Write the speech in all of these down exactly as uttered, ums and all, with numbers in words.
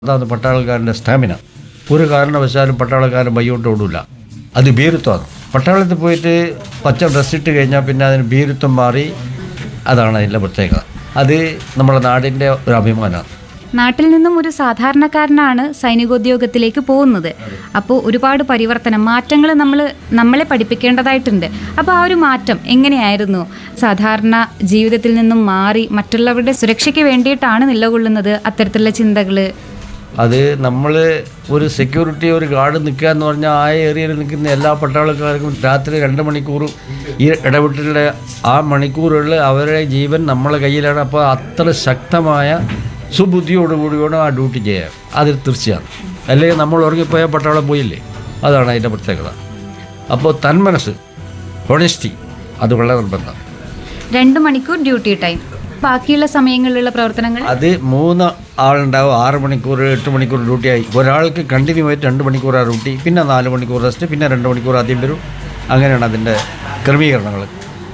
അതാണ് പട്ടാളക്കാരൻ്റെ സ്റ്റാമിന. ഒരു കാരണവശാലും പട്ടാളക്കാരൻ വയ്യോട്ട് ഓടില്ല. അത് ഭീരുത്വമാണ്. പട്ടാളത്തിൽ പോയിട്ട് പച്ച ഡ്രസ് ഇട്ട് കഴിഞ്ഞാൽ പിന്നെ അതിന് ഭീരുത്വം മാറി. അതാണ് അതിൻ്റെ പ്രത്യേകത. അത് നമ്മുടെ നാടിൻ്റെ ഒരു അഭിമാനമാണ്. നാട്ടിൽ നിന്നും ഒരു സാധാരണക്കാരനാണ് സൈനികോദ്യോഗത്തിലേക്ക് പോകുന്നത്. അപ്പോൾ ഒരുപാട് പരിവർത്തനം, മാറ്റങ്ങൾ നമ്മൾ നമ്മളെ പഠിപ്പിക്കേണ്ടതായിട്ടുണ്ട്. അപ്പോൾ ആ ഒരു മാറ്റം എങ്ങനെയായിരുന്നു? സാധാരണ ജീവിതത്തിൽ നിന്നും മാറി മറ്റുള്ളവരുടെ സുരക്ഷയ്ക്ക് വേണ്ടിയിട്ടാണ് നിലകൊള്ളുന്നത്. അത്തരത്തിലുള്ള ചിന്തകൾ അത് നമ്മൾ ഒരു സെക്യൂരിറ്റി ഒരു ഗാർഡ് നിൽക്കുക എന്ന് പറഞ്ഞാൽ ആ ഏരിയയിൽ നിൽക്കുന്ന എല്ലാ പട്ടാളക്കാർക്കും രാത്രി രണ്ട് മണിക്കൂർ ഈ ഇടവിട്ടുള്ള ആ മണിക്കൂറുകളിൽ അവരുടെ ജീവൻ നമ്മളെ കയ്യിലാണ്. അപ്പോൾ അത്ര ശക്തമായ സുബുദ്ധിയോടുകൂടിയാണ് ആ ഡ്യൂട്ടി ചെയ്യുക. അത് തീർച്ചയാണ്. അല്ലെങ്കിൽ നമ്മൾ ഉറങ്ങിപ്പോയാൽ പട്ടാളം പോയില്ലേ. അതാണ് അതിൻ്റെ പ്രത്യേകത. അപ്പോൾ തന്മനസ്, ഹോണസ്റ്റി അത് വളരെ നിർബന്ധം. രണ്ട് മണിക്കൂർ ഡ്യൂട്ടി ടൈം, ബാക്കിയുള്ള സമയങ്ങളിലുള്ള പ്രവർത്തനങ്ങൾ അത് മൂന്ന് ആളുണ്ടാവും. ആറ് മണിക്കൂർ എട്ട് മണിക്കൂർ ഡ്യൂട്ടിയായി. ഒരാൾക്ക് കണ്ടിന്യൂ ആയിട്ട് രണ്ട് മണിക്കൂറാണ് ഡ്യൂട്ടി, പിന്നെ നാല് മണിക്കൂർ റെസ്റ്റ്, പിന്നെ രണ്ട് മണിക്കൂർ ആദ്യം വരും. അങ്ങനെയാണ് അതിൻ്റെ ക്രമീകരണങ്ങൾ.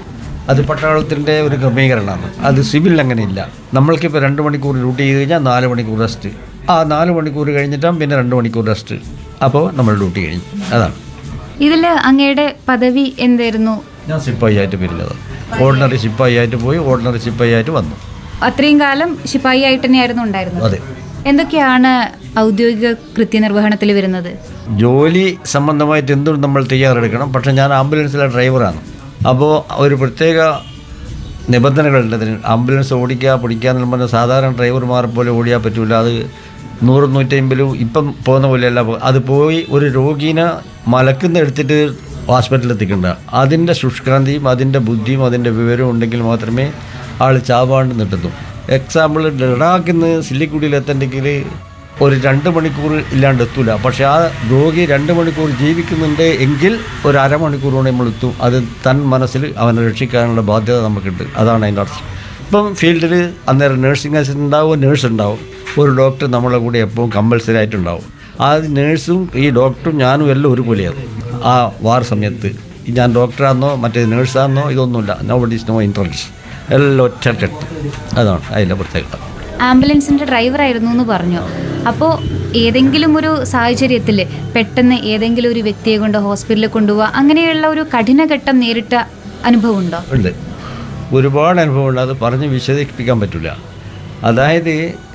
അത് പട്ടാളത്തിൻ്റെ ഒരു ക്രമീകരണമാണ്. അത് സിവിൽ അങ്ങനെയില്ല. നമ്മൾക്കിപ്പോൾ രണ്ട് മണിക്കൂർ ഡ്യൂട്ടി ചെയ്ത് കഴിഞ്ഞാൽ നാല് മണിക്കൂർ റെസ്റ്റ്. ആ നാല് മണിക്കൂർ കഴിഞ്ഞിട്ടാകും പിന്നെ രണ്ട് മണിക്കൂർ റെസ്റ്റ്. അപ്പോൾ നമ്മൾ ഡ്യൂട്ടി കഴിഞ്ഞു. അതാണ്. ഇതിൽ അങ്ങയുടെ പദവി എന്തായിരുന്നു? ഞാൻ സിപ്പായി ആയിട്ട് പിരിഞ്ഞത്. ഓർഡിനറി സിപ്പായി ആയിട്ട് പോയി, ഓർഡിനറി സിപ്പായി ആയിട്ട് വന്നു. അത്രയും കാലം ശിപ്പായി ആയിട്ട് തന്നെയായിരുന്നു ഉണ്ടായിരുന്നത്. അതെ. എന്തൊക്കെയാണ് ഔദ്യോഗിക കൃത്യനിർവഹണത്തിൽ വരുന്നത്? ജോലി സംബന്ധമായിട്ട് എന്തും നമ്മൾ തയ്യാറെടുക്കണം. പക്ഷേ ഞാൻ ആംബുലൻസിലെ ഡ്രൈവറാണ്. അപ്പോൾ ഒരു പ്രത്യേക നിബന്ധനകളുണ്ട് അതിന്. ആംബുലൻസ് ഓടിക്കുക പിടിക്കുക എന്ന് പറഞ്ഞാൽ സാധാരണ ഡ്രൈവർമാരെ പോലെ ഓടിയാൽ പറ്റില്ല. അത് നൂറ് നൂറ്റമ്പതിലും ഇപ്പം പോകുന്ന പോലെയല്ല. അത് പോയി ഒരു രോഗീനെ മലക്കുന്ന എടുത്തിട്ട് ഹോസ്പിറ്റലിൽ എത്തിക്കേണ്ട. അതിൻ്റെ ശുഷ്കാന്തിയും അതിൻ്റെ ബുദ്ധിയും അതിൻ്റെ വിവരവും ഉണ്ടെങ്കിൽ മാത്രമേ ആൾ ചാവാണ്ട് നിട്ടുന്നു. എക്സാമ്പിൾ, ലഡാക്കിൽ നിന്ന് സില്ലിക്കുടിയിൽ എത്തണ്ടെങ്കിൽ ഒരു രണ്ട് മണിക്കൂർ ഇല്ലാണ്ട് എത്തൂല. പക്ഷേ ആ രോഗി രണ്ട് മണിക്കൂർ ജീവിക്കുന്നുണ്ട് എങ്കിൽ ഒരു അരമണിക്കൂർ കൊണ്ട് നമ്മൾ എത്തും. അത് തൻ മനസ്സിൽ അവനെ രക്ഷിക്കാനുള്ള ബാധ്യത നമുക്കുണ്ട്. അതാണ് അതിൻ്റെ അർത്ഥം. ഇപ്പം ഫീൽഡിൽ അന്നേരം നേഴ്സിംഗ് അസിസ്റ്റൻ്റ് ഉണ്ടാവും, നേഴ്സ് ഉണ്ടാവും, ഒരു ഡോക്ടർ നമ്മളെ കൂടെ എപ്പോഴും കമ്പൽസറി ആയിട്ടുണ്ടാവും. ആ നേഴ്സും ഈ ഡോക്ടറും ഞാനും എല്ലാം ഒരുപോലെയാണ്. ആ വാർ സമയത്ത് ഞാൻ ഡോക്ടറാണെന്നോ മറ്റേ നേഴ്സാണെന്നോ ഇതൊന്നുമില്ല. നോ ബഡി ഈസ് നോ ഇൻട്രൻസ്, എല്ലാം ഒറ്റക്കെട്ട്. അതാണ് അതിൻ്റെ പ്രത്യേകത. ആംബുലൻസിൻ്റെ ഡ്രൈവറായിരുന്നു എന്ന് പറഞ്ഞു. അപ്പോൾ ഏതെങ്കിലും ഒരു സാഹചര്യത്തിൽ പെട്ടെന്ന് ഏതെങ്കിലും ഒരു വ്യക്തിയെ കൊണ്ട് ഹോസ്പിറ്റലിൽ കൊണ്ടുപോവുക, അങ്ങനെയുള്ള ഒരു കഠിനഘട്ടം നേരിട്ട അനുഭവം ഉണ്ടോ? ഉണ്ട്, ഒരുപാട് അനുഭവമുണ്ട്. അത് പറഞ്ഞ് വിശദീകരിപ്പിക്കാൻ പറ്റില്ല. അതായത്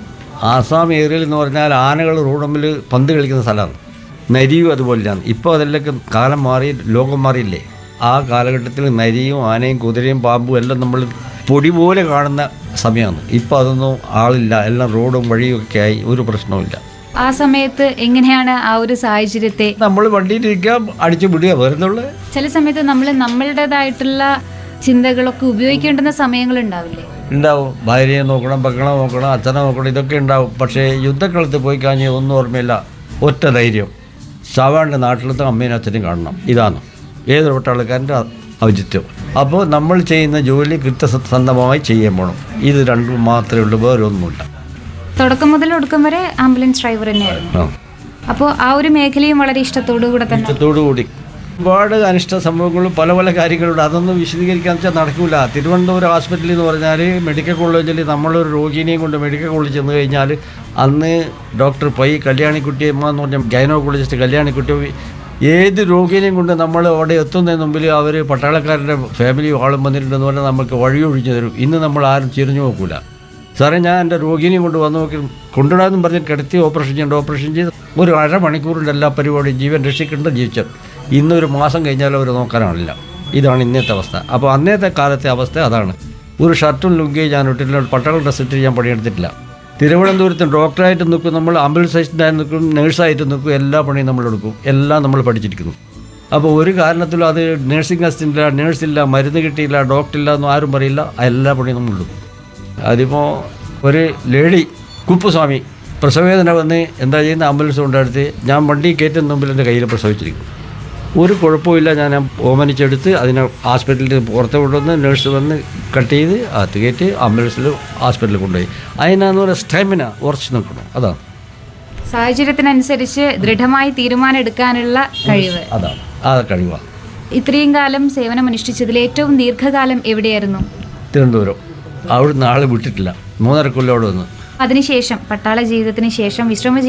ആസാം ഏരിയയിൽ എന്ന് പറഞ്ഞാൽ ആനകൾ റോഡമ്മിൽ പന്ത് കളിക്കുന്ന സ്ഥലമാണ്. നരിയും അതുപോലെയാണ്. ഇപ്പോൾ അതെല്ലാം കാലം മാറി, ലോകം മാറിയില്ലേ. ആ കാലഘട്ടത്തിൽ നരിയും ആനയും കുതിരയും പാമ്പും എല്ലാം നമ്മൾ പൊടി പോലെ കാണുന്ന സമയമാണ്. ഇപ്പോൾ അതൊന്നും ആളില്ല. എല്ലാം റോഡും വഴിയും ഒക്കെ ആയി, ഒരു പ്രശ്നവുമില്ല. ആ സമയത്ത് എങ്ങനെയാണ് ആ ഒരു സാഹചര്യത്തെ? നമ്മൾ വണ്ടിയിലിരിക്കുക, അടിച്ചു വിടുക വരുന്നുള്ളു. ചില സമയത്ത് നമ്മൾ നമ്മളുടേതായിട്ടുള്ള ചിന്തകളൊക്കെ ഉപയോഗിക്കേണ്ടുന്ന സമയങ്ങളുണ്ടാവില്ലേ? ഉണ്ടാവും. ഭാര്യയെ നോക്കണം, മക്കളെ നോക്കണം, അച്ഛനെ നോക്കണം, ഇതൊക്കെ ഉണ്ടാവും. പക്ഷേ യുദ്ധക്കളത്ത് പോയി കഴിഞ്ഞാൽ ഒന്നും ഓർമ്മയില്ല. ഒറ്റ ധൈര്യം, ചാവാണ്ട് നാട്ടിലത്തെ അമ്മയും അച്ഛനും കാണണം. ഇതാണ് ഏതൊരു പട്ടാളക്കാരൻ്റെ ഔചിത്യം. അപ്പോൾ നമ്മൾ ചെയ്യുന്ന ജോലി കൃത്യസന്ധമായി ചെയ്യാൻ പോകണം. ഇത് രണ്ടും മാത്രമേ ഉള്ളൂ, വേറെ ഒന്നുമില്ല. തുടക്കം മുതൽ ഒടുക്കം വരെ ആംബുലൻസ് ഡ്രൈവർ തന്നെയായിരുന്നു. അപ്പോൾ ആ ഒരു മേഖലയും വളരെ ഇഷ്ടത്തോടു കൂടെ തന്നെ. ഇഷ്ടത്തോടുകൂടി ഒരുപാട് അനിഷ്ട സംഭവങ്ങളും പല പല കാര്യങ്ങളുണ്ട്. അതൊന്നും വിശദീകരിക്കാന്ന് വെച്ചാൽ നടക്കില്ല. തിരുവനന്തപുരം ഹോസ്പിറ്റലിൽ എന്ന് പറഞ്ഞാൽ മെഡിക്കൽ കോളേജിൽ നമ്മളൊരു രോഗിനെയും കൊണ്ട് മെഡിക്കൽ കോളേജിൽ ചെന്ന് കഴിഞ്ഞാൽ അന്ന് ഡോക്ടർ പൈ കല്യാണിക്കുട്ടിയമ്മ എന്ന് പറഞ്ഞ ഗൈനോക്കോളജിസ്റ്റ് കല്യാണിക്കുട്ടി ഏത് രോഗിനെയും കൊണ്ട് നമ്മൾ അവിടെ എത്തുന്നതിന് മുമ്പിൽ അവർ പട്ടാളക്കാരുടെ ഫാമിലി ആളും വന്നിട്ടുണ്ടെന്ന് പറഞ്ഞാൽ നമുക്ക് വഴിയൊഴിഞ്ഞു തരും. ഇന്ന് നമ്മൾ ആരും ചിരിഞ്ഞു നോക്കില്ല. സാറേ ഞാൻ എൻ്റെ രോഗിനെയും കൊണ്ട് വന്ന് നോക്കി കൊണ്ടുവിടാമെന്നും പറഞ്ഞ് കിടത്തി ഓപ്പറേഷൻ ചെയ്യേണ്ട ഓപ്പറേഷൻ ചെയ്ത് ഒരു അരമണിക്കൂറിൻ്റെ എല്ലാ പരിപാടിയും ജീവൻ രക്ഷിക്കേണ്ട ജീവിച്ചത്. ഇന്നൊരു മാസം കഴിഞ്ഞാൽ അവർ നോക്കാനാണില്ല. ഇതാണ് ഇന്നത്തെ അവസ്ഥ. അപ്പോൾ അന്നത്തെ കാലത്തെ അവസ്ഥ അതാണ്. ഒരു ഷർട്ടും ലുങ്കിയും ഞാൻ ഇട്ടിട്ടില്ല, പട്ടാള ഡ്രസ്സ് ഇട്ട് ഞാൻ പണിയെടുത്തിട്ടില്ല. തിരുവനന്തപുരത്ത് ഡോക്ടറായിട്ട് നിൽക്കും, നമ്മൾ ആംബുലൻസ് അസിസ്റ്റൻ്റായി നിൽക്കും, നേഴ്സായിട്ട് നിൽക്കും, എല്ലാ പണിയും നമ്മളെടുക്കും. എല്ലാം നമ്മൾ പഠിച്ചിരിക്കുന്നു. അപ്പോൾ ഒരു കാരണത്തിലും അത് നേഴ്സിംഗ് അസിസ്റ്റൻ്റില്ല, നേഴ്സില്ല, മരുന്ന് കിട്ടിയില്ല, ഡോക്ടറില്ല എന്നും ആരും പറയില്ല. എല്ലാ പണിയും നമ്മളെടുക്കും. അതിപ്പോൾ ഒരു ലേഡി കുപ്പുസ്വാമി പ്രസവവേദന വന്ന് എന്താ ചെയ്യുന്ന ആംബുലൻസ് കൊണ്ടെടുത്ത് ഞാൻ വണ്ടി കയറ്റുന്ന മുമ്പിൽ എൻ്റെ കയ്യിൽ പ്രസവിച്ചിരിക്കും. ഒരു കുഴപ്പമില്ല. ഞാൻ ഓമനിച്ചെടുത്ത് അതിനെ ഹോസ്പിറ്റലിൽ പുറത്ത് കൊണ്ടുവന്ന് നേഴ്സ് വന്ന് കട്ട് ചെയ്ത് അകത്ത് കയറ്റി ആംബുലൻസിൽ ഹോസ്പിറ്റലിൽ കൊണ്ടുപോയി. അതിനാന്ന് പറയുക സ്റ്റാമിന ഉറച്ച് നിൽക്കണം. അതാണ് സാഹചര്യത്തിനനുസരിച്ച് ദൃഢമായി തീരുമാനം എടുക്കാനുള്ള കഴിവ്. അതാണ് ആ കഴിവാണ്. ഇത്രയും കാലം സേവനം അനുഷ്ഠിച്ചതിൽ ഏറ്റവും ദീർഘകാലം എവിടെയായിരുന്നു? തിരുവനന്തപുരം. അവിടെ നിന്ന് ആൾ വിട്ടിട്ടില്ല. മൂന്നര കൊല്ലം അവിടെ വന്നു. അതിനുശേഷം പട്ടാള ജീവിതത്തിന് ശേഷം വിശ്രമ